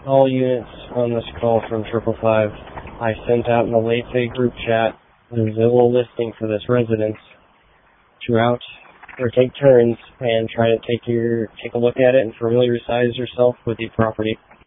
All units on this call from 555. I sent out in the Lefay group chat a Zillow listing for this residence to take turns and try to take a look at it and familiarize yourself with the property.